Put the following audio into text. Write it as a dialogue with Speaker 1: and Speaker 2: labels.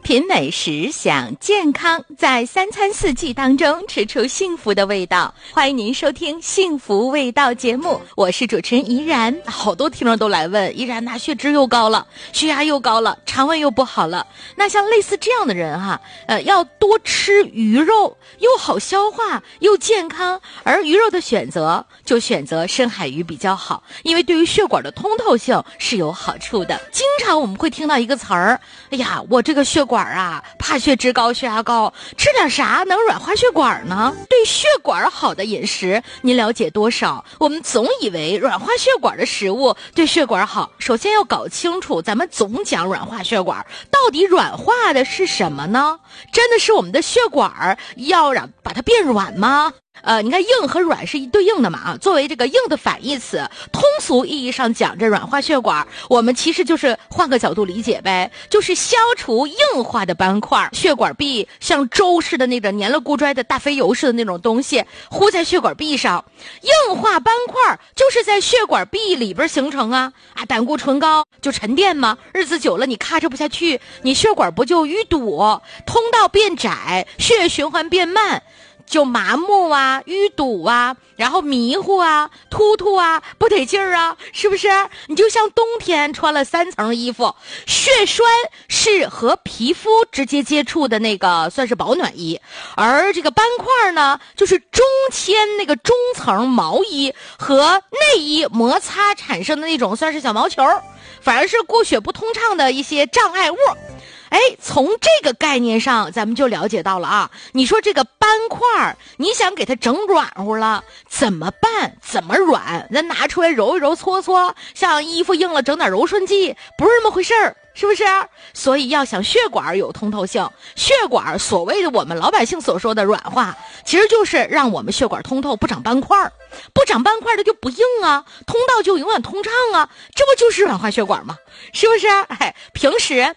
Speaker 1: 品美食，享健康，在三餐四季当中吃出幸福的味道。欢迎您收听幸福味道节目，我是主持人怡然。好多听众都来问，怡然血脂又高了，血压又高了，肠胃又不好了。那像类似这样的人要多吃鱼肉，又好消化又健康。而鱼肉的选择就选择深海鱼比较好，因为对于血管的通透性是有好处的。经常我们会听到一个词儿，哎呀，我这个血管怕血脂高，血压高，吃点啥能软化血管呢？对血管好的饮食您了解多少？我们总以为软化血管的食物对血管好，首先要搞清楚，咱们总讲软化血管，到底软化的是什么呢？真的是我们的血管要把它变软吗？你看硬和软是一对应的嘛作为这个硬的反义词，通俗意义上讲，这软化血管我们其实就是换个角度理解呗，就是消除硬化的斑块。血管壁像粥似的那个粘了咕拽的大肥油似的那种东西糊在血管壁上，硬化斑块就是在血管壁里边形成胆固醇高就沉淀嘛，日子久了你咔哧不下去，你血管不就淤堵，通道变窄，血液循环变慢，就麻木淤堵然后迷糊突不得劲儿是不是？你就像冬天穿了3层衣服，血栓是和皮肤直接接触的那个算是保暖衣，而这个斑块呢，就是中间那个中层毛衣和内衣摩擦产生的那种算是小毛球，反而是过血不通畅的一些障碍物。从这个概念上咱们就了解到了你说这个斑块你想给它整软乎了怎么办？怎么软？咱拿出来揉一揉搓搓，像衣服硬了整点柔顺剂，不是那么回事儿，是不是？所以要想血管有通透性，血管所谓的我们老百姓所说的软化，其实就是让我们血管通透，不长斑块，不长斑块的就不硬通道就永远通畅这不就是软化血管吗？是不是？平时